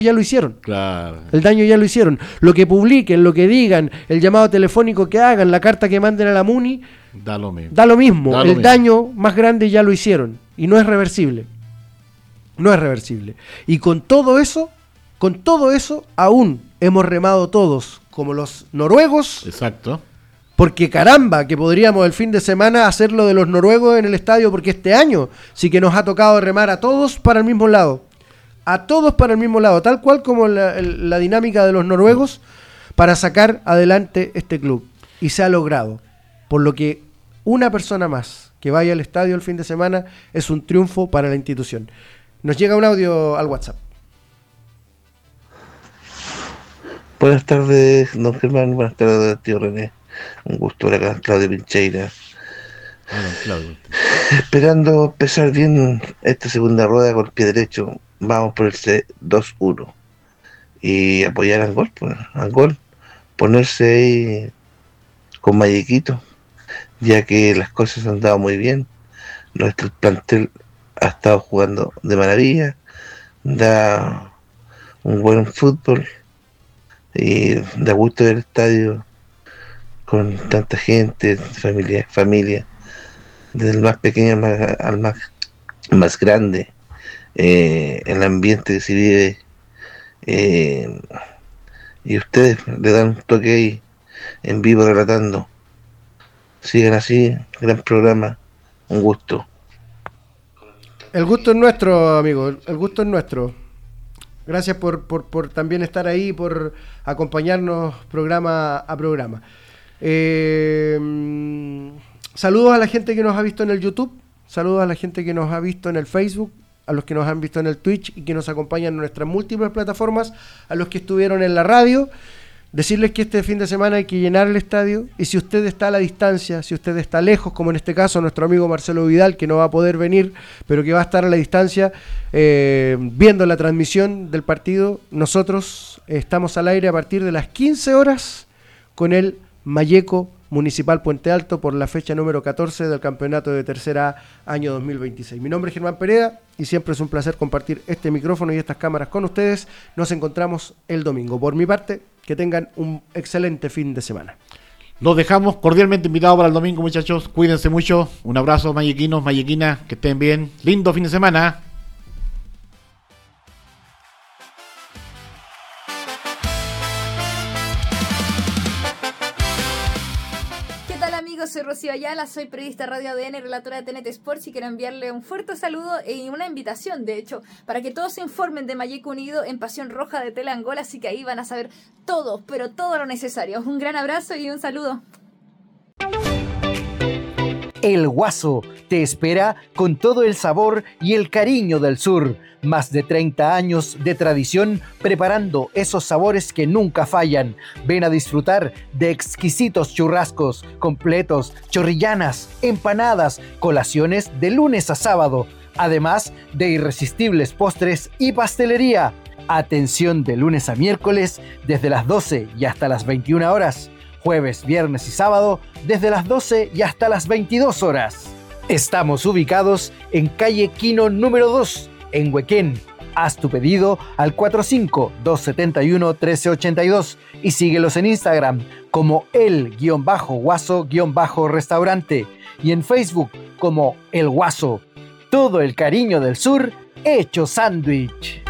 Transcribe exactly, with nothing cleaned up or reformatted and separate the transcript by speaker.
Speaker 1: ya lo hicieron.
Speaker 2: Claro.
Speaker 1: El daño ya lo hicieron. Lo que publiquen, lo que digan, el llamado telefónico que hagan, la carta que manden a la MUNI,
Speaker 2: Da lo mismo.
Speaker 1: da lo mismo.
Speaker 2: Da lo
Speaker 1: el
Speaker 2: mismo.
Speaker 1: daño más grande ya lo hicieron. Y no es reversible. No es reversible. Y con todo eso, con todo eso, aún hemos remado todos, como los noruegos.
Speaker 2: Exacto.
Speaker 1: Porque caramba, que podríamos el fin de semana hacer lo de los noruegos en el estadio, porque este año sí que nos ha tocado remar a todos para el mismo lado. A todos para el mismo lado, tal cual como la, el, la dinámica de los noruegos para sacar adelante este club. Y se ha logrado. Por lo que una persona más que vaya al estadio el fin de semana es un triunfo para la institución. Nos llega un audio al WhatsApp.
Speaker 3: Buenas tardes, don Germán. Buenas tardes, tío René. Un gusto ver acá, Claudio Pincheira.
Speaker 2: Bueno, Claudio.
Speaker 3: Esperando empezar bien esta segunda rueda con el pie derecho. Vamos por el C dos uno. Y apoyar al gol, pues, al gol. Ponerse ahí con Mallequito, ya que las cosas han dado muy bien. Nuestro plantel ha estado jugando de maravilla. Da un buen fútbol. Y da gusto ver el estadio con tanta gente, familia, familia, desde el más pequeño al más, al más, más grande, eh, el ambiente que se vive, eh, y ustedes le dan un toque ahí en vivo relatando. Sigan así, gran programa, un gusto.
Speaker 1: El gusto es nuestro, amigo, el gusto es nuestro. Gracias por, por, por también estar ahí, por acompañarnos programa a programa. Eh, saludos a la gente que nos ha visto en el YouTube, saludos a la gente que nos ha visto en el Facebook, a los que nos han visto en el Twitch y que nos acompañan en nuestras múltiples plataformas, a los que estuvieron en la radio. Decirles que este fin de semana hay que llenar el estadio, y si usted está a la distancia, si usted está lejos, como en este caso nuestro amigo Marcelo Vidal, que no va a poder venir, pero que va a estar a la distancia eh, viendo la transmisión del partido, nosotros estamos al aire a partir de las quince horas con el Malleco Municipal Puente Alto por la fecha número catorce del campeonato de Tercera A año dos mil veintiséis. Mi nombre es Germán Pereda y siempre es un placer compartir este micrófono y estas cámaras con ustedes. Nos encontramos el domingo. Por mi parte, que tengan un excelente fin de semana.
Speaker 2: Los dejamos cordialmente invitados para el domingo, muchachos. Cuídense mucho. Un abrazo, mallequinos, mallequinas. Que estén bien. Lindo fin de semana.
Speaker 4: Soy Rocío Ayala, soy periodista Radio A D N, relatora de T N T Sports, y quiero enviarle un fuerte saludo y una invitación, de hecho, para que todos se informen de Malleco Unido en Pasión Roja de Tele Angola, así que ahí van a saber todo, pero todo lo necesario. Un gran abrazo y un saludo.
Speaker 5: El Guaso te espera con todo el sabor y el cariño del sur. Más de treinta años de tradición preparando esos sabores que nunca fallan. Ven a disfrutar de exquisitos churrascos, completos, chorrillanas, empanadas, colaciones de lunes a sábado. Además de irresistibles postres y pastelería. Atención de lunes a miércoles desde las doce y hasta las veintiuna horas. Jueves, viernes y sábado desde las doce y hasta las veintidós horas. Estamos ubicados en calle Quino número dos, en Huequén. Haz tu pedido al cuatro cinco dos siete uno uno tres ocho dos y síguelos en Instagram como el-guaso-restaurante y en Facebook como El Guaso. Todo el cariño del sur hecho sándwich.